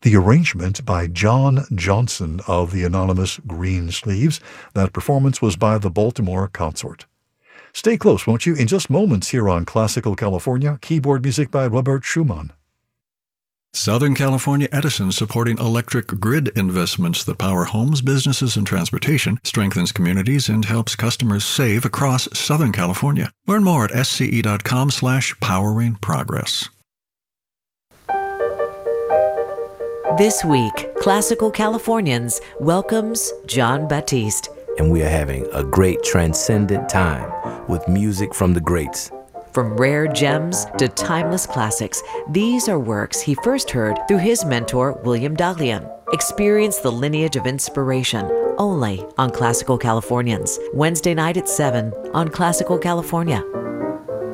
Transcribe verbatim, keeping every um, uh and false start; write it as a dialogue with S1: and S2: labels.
S1: The arrangement by John Johnson of the anonymous Green Sleeves. That performance was by the Baltimore Consort. Stay close, won't you? In just moments here on Classical California, keyboard music by Robert Schumann.
S2: Southern California Edison, supporting electric grid investments that power homes, businesses, and transportation, strengthens communities, and helps customers save across Southern California. Learn more at sce.com slash powering progress.
S3: This week, Classical Californians welcomes Jon Batiste.
S4: And we are having a great transcendent time with music from the greats.
S3: From rare gems to timeless classics, these are works he first heard through his mentor, William Daglian. Experience the lineage of inspiration only on Classical Californians, Wednesday night at seven on Classical California.